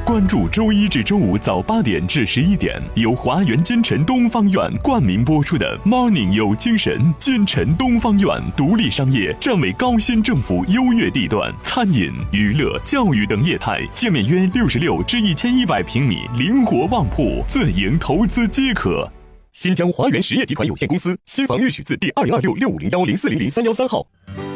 关注周一至周五早8点至11点，由华源金城东方院冠名播出的 Morning 有精神。金城东方院独立商业，站为高新政府优越地段，餐饮、娱乐、教育等业态，界面约66至1100平米，灵活旺铺，自营投资皆可。新疆华源实业集团有限公司，新房预许字第2026650104003113号。